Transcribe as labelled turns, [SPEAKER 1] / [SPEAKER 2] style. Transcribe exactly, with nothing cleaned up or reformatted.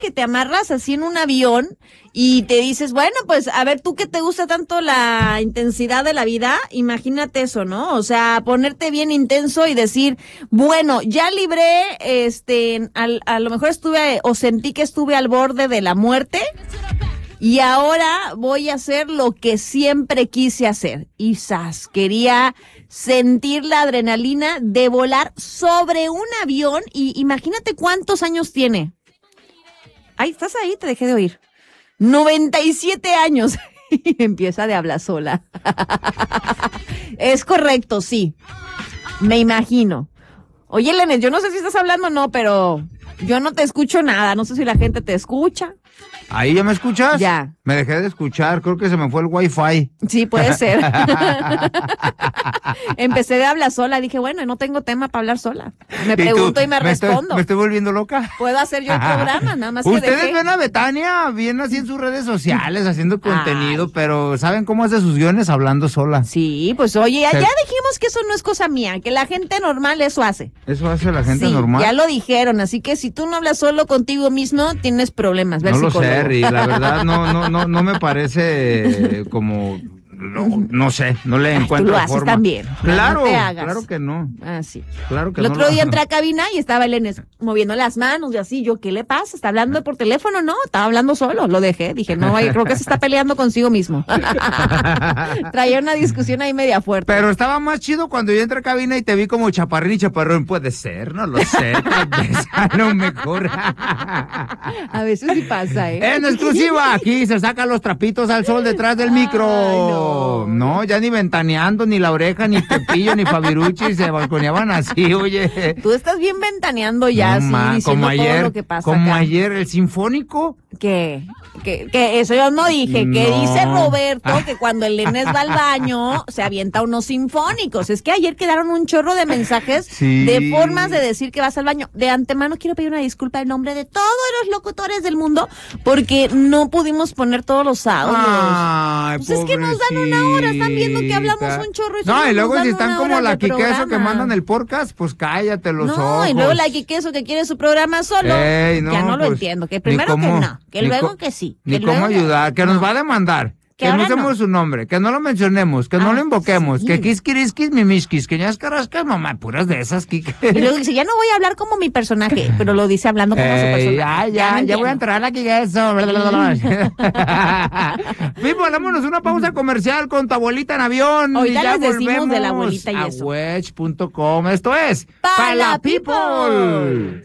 [SPEAKER 1] que te amarras así en un avión y te dices, bueno, pues a ver, tú que te gusta tanto la intensidad de la vida, imagínate eso, ¿no? O sea, ponerte bien intenso y decir, bueno, ya libré, este, al, a lo mejor estuve o sentí que estuve al borde de la muerte y ahora voy a hacer lo que siempre quise hacer. Y ¡zas! Quería sentir la adrenalina de volar sobre un avión y imagínate cuántos años tiene. Ay, ¿estás ahí? Te dejé de oír. noventa y siete años. Y empieza de hablar sola. Es correcto, sí. Me imagino. Oye, Lenes, yo no sé si estás hablando o no, pero yo no te escucho nada. No sé si la gente te escucha.
[SPEAKER 2] ¿Ahí ya me escuchas?
[SPEAKER 1] Ya.
[SPEAKER 2] Me dejé de escuchar, creo que se me fue el wifi.
[SPEAKER 1] Sí, puede ser. Empecé de hablar sola, dije, bueno, no tengo tema para hablar sola. Me pregunto y, y me, me respondo.
[SPEAKER 2] Estoy, ¿Me estoy volviendo loca?
[SPEAKER 1] Puedo hacer yo el programa, nada más que
[SPEAKER 2] Ustedes
[SPEAKER 1] dejé...
[SPEAKER 2] ven a Betania bien así en sus redes sociales, haciendo contenido, Ay. pero ¿saben cómo hace sus guiones hablando sola?
[SPEAKER 1] Sí, pues oye, ya, ya dijimos que eso no es cosa mía, que la gente normal eso hace.
[SPEAKER 2] Eso hace la gente
[SPEAKER 1] sí,
[SPEAKER 2] normal.
[SPEAKER 1] Ya lo dijeron, así que si tú no hablas solo contigo mismo, tienes problemas. Ver
[SPEAKER 2] no
[SPEAKER 1] psicólogo.
[SPEAKER 2] Lo sé, Ri, la verdad no, no, no, no me parece como... No, no sé, no le encuentro
[SPEAKER 1] Ay, tú lo haces
[SPEAKER 2] forma.
[SPEAKER 1] También.
[SPEAKER 2] Claro,
[SPEAKER 1] no te hagas.
[SPEAKER 2] claro que no.
[SPEAKER 1] Ah, sí.
[SPEAKER 2] Claro que
[SPEAKER 1] el
[SPEAKER 2] no.
[SPEAKER 1] otro
[SPEAKER 2] lo...
[SPEAKER 1] día entré a cabina y estaba el Enes moviendo las manos y así. Yo, ¿qué le pasa? ¿Está hablando por teléfono? No, estaba hablando solo. Lo dejé. Dije, no, creo que se está peleando consigo mismo. Traía una discusión ahí media fuerte.
[SPEAKER 2] Pero estaba más chido cuando yo entré a cabina y te vi como chaparrín y chaparrón. Puede ser, no lo sé. Tal vez a lo mejor.
[SPEAKER 1] A veces sí pasa, ¿eh?
[SPEAKER 2] En exclusiva, aquí se sacan los trapitos al sol detrás del micro.
[SPEAKER 1] Ay, no.
[SPEAKER 2] no, ya ni ventaneando, ni la oreja, ni Pepillo, ni Fabirucci se balconeaban así, oye.
[SPEAKER 1] Tú estás bien ventaneando ya,
[SPEAKER 2] no,
[SPEAKER 1] sí,
[SPEAKER 2] ma,
[SPEAKER 1] diciendo
[SPEAKER 2] como ayer,
[SPEAKER 1] todo lo que pasa
[SPEAKER 2] Como
[SPEAKER 1] acá.
[SPEAKER 2] ayer, el sinfónico.
[SPEAKER 1] ¿Qué? Que, que eso yo no dije,
[SPEAKER 2] no.
[SPEAKER 1] que dice Roberto que cuando el Enes va al baño se avienta unos sinfónicos. Es que ayer quedaron un chorro de mensajes
[SPEAKER 2] sí.
[SPEAKER 1] de formas de decir que vas al baño. De antemano quiero pedir una disculpa en nombre de todos los locutores del mundo porque no pudimos poner todos los audios.
[SPEAKER 2] Ay,
[SPEAKER 1] pues es que nos dan una hora, están viendo que hablamos un chorro y
[SPEAKER 2] No, y luego si están como la
[SPEAKER 1] Quiqueso
[SPEAKER 2] Quiqueso que mandan el podcast, pues cállate los
[SPEAKER 1] no,
[SPEAKER 2] ojos.
[SPEAKER 1] No, y luego la Quiqueso que quiere su programa solo.
[SPEAKER 2] Ey, no,
[SPEAKER 1] ya no
[SPEAKER 2] pues,
[SPEAKER 1] lo entiendo. Que primero
[SPEAKER 2] cómo,
[SPEAKER 1] que no, que luego que sí.
[SPEAKER 2] Ni
[SPEAKER 1] que
[SPEAKER 2] cómo
[SPEAKER 1] luego
[SPEAKER 2] ayudar, que
[SPEAKER 1] no.
[SPEAKER 2] nos va a demandar. Que, que no usemos no. su nombre, que no lo mencionemos, que ah, no lo invoquemos, sí. que quisquiriskis, mimiskis, que ñascarascas, mamá, puras de esas, Kike.
[SPEAKER 1] Y luego dice, ya no voy a hablar como mi personaje, pero lo dice hablando como Ey, su personaje.
[SPEAKER 2] Ya, ya, ya, no ya voy a entrar aquí, eso. Pipo, hagámonos una pausa comercial con tu abuelita en avión.
[SPEAKER 1] Hoy
[SPEAKER 2] y
[SPEAKER 1] ya
[SPEAKER 2] ya
[SPEAKER 1] les decimos de la abuelita y
[SPEAKER 2] a
[SPEAKER 1] eso.
[SPEAKER 2] wedge punto com. Esto es
[SPEAKER 1] Para la People.